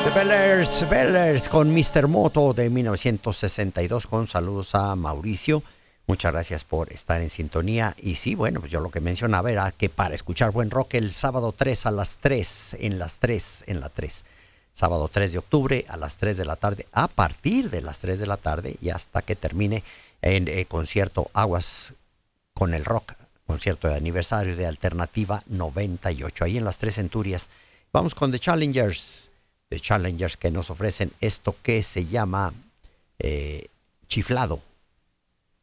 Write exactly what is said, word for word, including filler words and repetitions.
Bellers, Bellers con mister Moto de mil novecientos sesenta y dos, con saludos a Mauricio. Muchas gracias por estar en sintonía. Y sí, bueno, pues yo lo que mencionaba era que para escuchar buen rock el sábado tres a las tres, en las tres, en la tres. Sábado tres de octubre a las tres de la tarde, a partir de las tres de la tarde y hasta que termine el eh, concierto Aguas con el Rock, concierto de aniversario de Alternativa noventa y ocho, ahí en las tres Centurias. Vamos con The Challengers. The Challengers, que nos ofrecen esto que se llama eh, Chiflado.